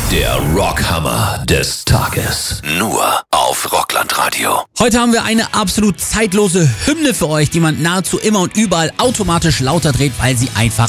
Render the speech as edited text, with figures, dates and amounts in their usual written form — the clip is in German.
Der Rockhammer des Tages. Nur auf Rocklandradio. Heute haben wir eine absolut zeitlose Hymne für euch, die man nahezu immer und überall automatisch lauter dreht, weil sie einfach